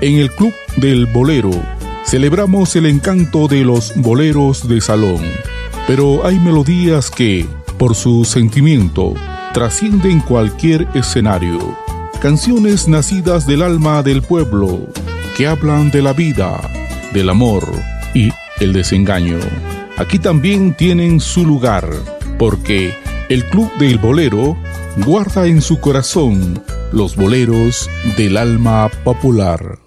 En el Club del Bolero celebramos el encanto de los boleros de salón, pero hay melodías que, por su sentimiento, trascienden cualquier escenario. Canciones nacidas del alma del pueblo, que hablan de la vida, del amor y el desengaño. Aquí también tienen su lugar, porque el Club del Bolero guarda en su corazón los boleros del alma popular.